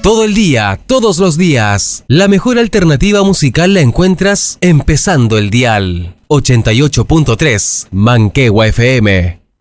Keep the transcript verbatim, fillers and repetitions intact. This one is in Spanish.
Todo el día, todos los días. La mejor alternativa musical la encuentras empezando el dial. ochenta y ocho punto tres Manquehue F M.